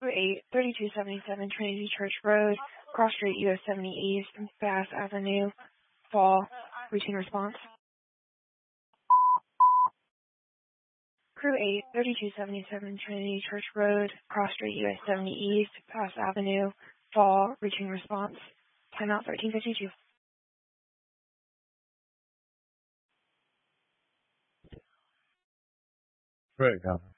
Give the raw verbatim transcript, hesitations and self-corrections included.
eight, thirty-two seventy-seven Trinity Church Road, Cross Street, U S seventy East, Bass Avenue, Fall, reaching response. Crew eight, thirty-two seventy-seven Trinity Church Road, Cross Street, U S seventy East, Bass Avenue, Fall, reaching response. Timeout thirteen fifty-two. Great, copy.